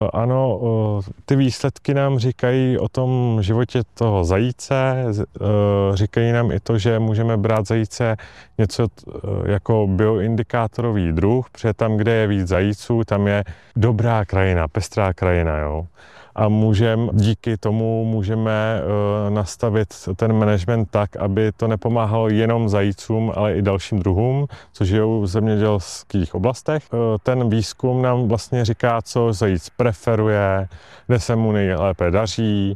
Ano, ty výsledky nám říkají o tom životě toho zajíce, říkají nám i to, že můžeme brát zajíce něco jako bioindikátorový druh, protože tam, kde je víc zajíců, tam je dobrá krajina, pestrá krajina, jo. A díky tomu můžeme nastavit ten management tak, aby to nepomáhalo jenom zajícům, ale i dalším druhům, co žijou v zemědělských oblastech. Ten výzkum nám vlastně říká, co zajíc preferuje, kde se mu nejlépe daří,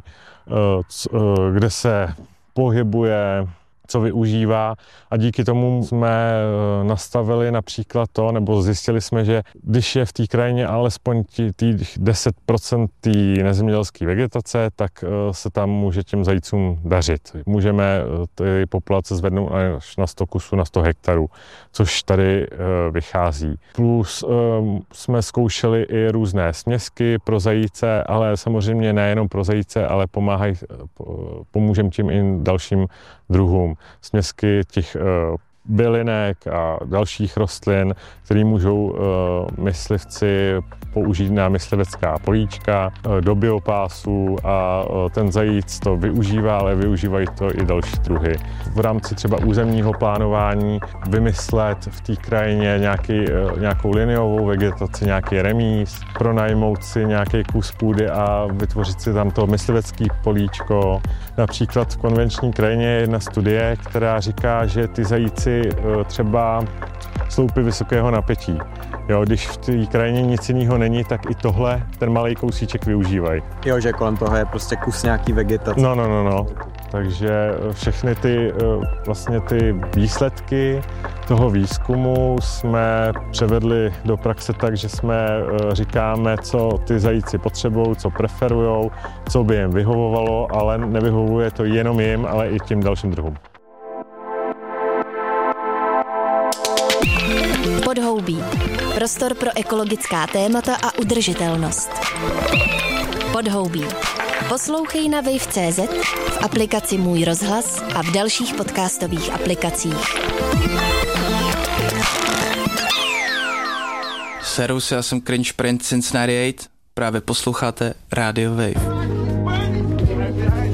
kde se pohybuje, co využívá, a díky tomu jsme nastavili například to, nebo zjistili jsme, že když je v té krajině alespoň těch 10% té nezemědělské vegetace, tak se tam může těm zajícům dařit. Můžeme ty populace zvednout až na 100 kusů, na 100 hektarů, což tady vychází. Plus jsme zkoušeli i různé směsky pro zajíce, ale samozřejmě nejenom pro zajíce, ale pomůžeme tím i dalším druhům. Směsky těch bylinek a dalších rostlin, které můžou myslivci použít na myslivecká políčka, do biopásů, a ten zajíc to využívá, ale využívají to i další druhy. V rámci třeba územního plánování vymyslet v té krajině nějakou liniovou vegetaci, nějaký remíz, pronajmout si nějaký kus půdy a vytvořit si tam to myslivecký políčko. Například v konvenční krajině je jedna studie, která říká, že ty zajíci třeba sloupy vysokého napětí. Jo, když v té krajině nic jiného není, tak i tohle, ten malý kousíček využívají. Jo, že kolem toho je prostě kus nějaký vegetace. No. Takže všechny ty výsledky toho výzkumu jsme převedli do praxe tak, že jsme říkáme, co ty zajíci potřebují, co preferují, co by jim vyhovovalo, ale nevyhovuje to jenom jim, ale i těm dalším druhům. Podhoubí. Prostor pro ekologická témata a udržitelnost. Podhoubí. Poslouchej na wave.cz, v aplikaci Můj rozhlas a v dalších podcastových aplikacích. Servus, já jsem Cringe Prince Cincinnati 8, právě posloucháte Radio Wave.